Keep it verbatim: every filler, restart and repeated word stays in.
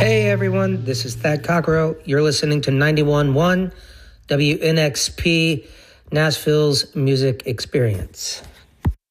Hey everyone, this is Thad Cockrow. You're listening to ninety-one point one W N X P, Nashville's Music Experience.